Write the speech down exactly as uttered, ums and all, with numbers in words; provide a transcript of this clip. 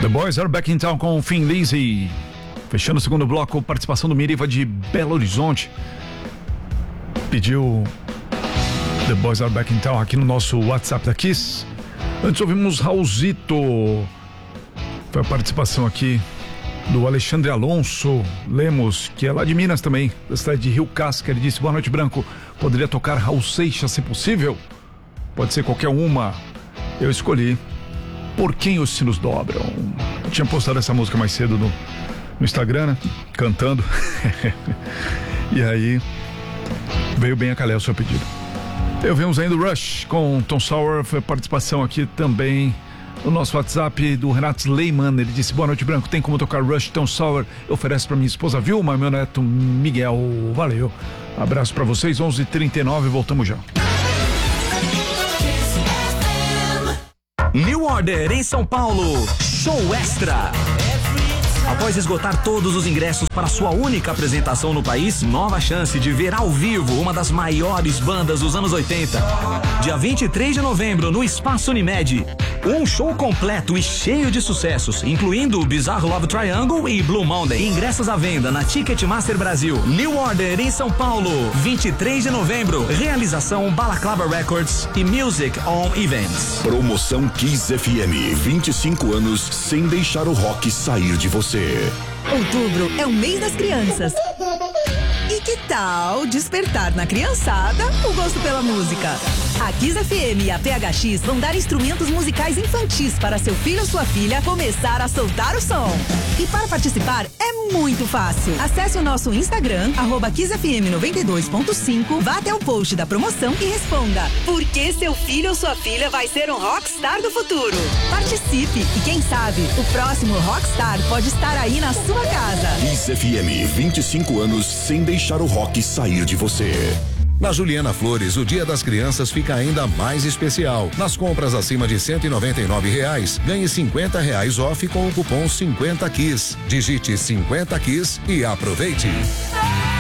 The Boys Are Back in Town com o Thin Lizzy. Fechando o segundo bloco, participação do Miriva de Belo Horizonte. Pediu The Boys Are Back in Town aqui no nosso WhatsApp da Kiss. Antes ouvimos Raulzito. Foi a participação aqui do Alexandre Alonso Lemos, que é lá de Minas também, da cidade de Rio Casca. Ele disse: boa noite, Branco. Poderia tocar Raul Seixas, se possível? Pode ser qualquer uma. Eu escolhi Por Quem os Sinos Dobram. Eu tinha postado essa música mais cedo no, no Instagram, né? Cantando. E aí veio bem a calhar o seu pedido. Eu vimos ainda o Rush com Tom Sawyer. Foi a participação aqui também no nosso WhatsApp do Renato Leyman. Ele disse: boa noite, Branco. Tem como tocar Rush, Tom Sawyer? Eu ofereço pra minha esposa Vilma, meu neto Miguel. Valeu. Abraço pra vocês. onze e trinta e nove, voltamos já. New Order em São Paulo, show extra. Após esgotar todos os ingressos para sua única apresentação no país, nova chance de ver ao vivo uma das maiores bandas dos anos oitenta. Dia vinte e três de novembro, no Espaço Unimed. Um show completo e cheio de sucessos, incluindo o Bizarre Love Triangle e Blue Monday. Ingressos à venda na Ticketmaster Brasil. New Order em São Paulo, vinte e três de novembro. Realização Balaclava Records e Music On Events. Promoção Kiss F M, vinte e cinco anos sem deixar o rock sair de você. Outubro é o mês das crianças. E que tal despertar na criançada o gosto pela música? A Kiss F M e a P H X vão dar instrumentos musicais infantis para seu filho ou sua filha começar a soltar o som. E para participar é muito fácil. Acesse o nosso Instagram, arroba Kiss F M noventa e dois ponto cinco, vá até o post da promoção e responda: por que seu filho ou sua filha vai ser um rockstar do futuro? Participe e quem sabe o próximo rockstar pode estar aí na sua casa. Kiss F M, vinte e cinco anos sem deixar o rock sair de você. Na Juliana Flores, o Dia das Crianças fica ainda mais especial. Nas compras acima de cento e noventa e nove reais, ganhe cinquenta reais off com o cupom cinquenta Kiss. Digite cinquenta Kiss e aproveite.